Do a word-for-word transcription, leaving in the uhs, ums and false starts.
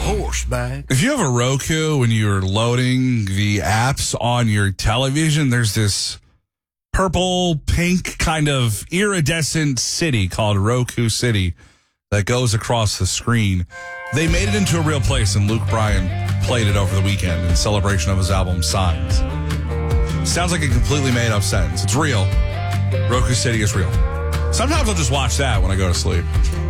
horseback. If you have a Roku, when you're loading the apps on your television, there's this purple, pink kind of iridescent city called Roku City that goes across the screen. They made it into a real place, and Luke Bryan played it over the weekend in celebration of his album Signs. Sounds like a completely made up sentence. It's real. Roku City is real. Sometimes I'll just watch that when I go to sleep.